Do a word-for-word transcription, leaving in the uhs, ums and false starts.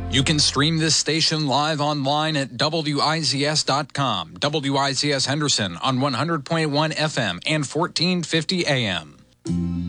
You can stream this station live online at W I Z S dot com, W I Z S Henderson on one hundred point one F M and fourteen fifty A M.